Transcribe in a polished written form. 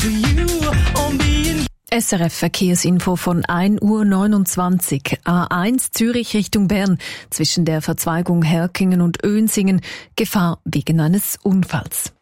SRF Verkehrsinfo von 1:29 Uhr. A1 Zürich Richtung Bern zwischen der Verzweigung Herkingen und Önsingen. Gefahr wegen eines Unfalls.